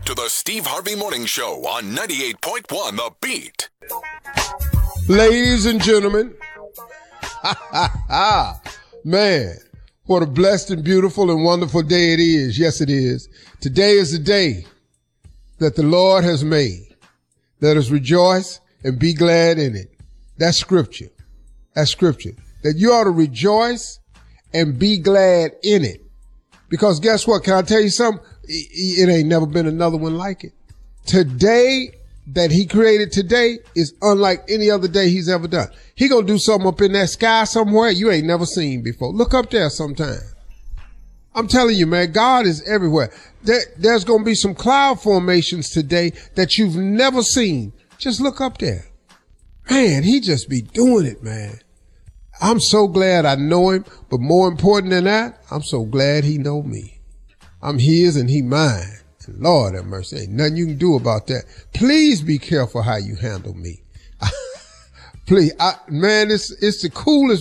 to the Steve Harvey Morning Show on 98.1 The Beat. Ladies and gentlemen, man, what a blessed and beautiful and wonderful day it is. Yes, it is. Today is the day that the Lord has made. Let us rejoice and be glad in it. That's scripture. That's scripture. That you ought to rejoice and be glad in it. Because guess what? Can I tell you something? It ain't never been another one like it. Today that he created today is unlike any other day he's ever done. He gonna do something up in that sky somewhere you ain't never seen before. Look up there sometime. I'm telling you, man, God is everywhere. There's gonna be some cloud formations today that you've never seen. Just look up there. Man, he just be doing it, man. I'm so glad I know him, but more important than that, I'm so glad he know me. I'm his and he mine. And Lord have mercy, ain't nothing you can do about that. Please be careful how you handle me. Please, man, it's the coolest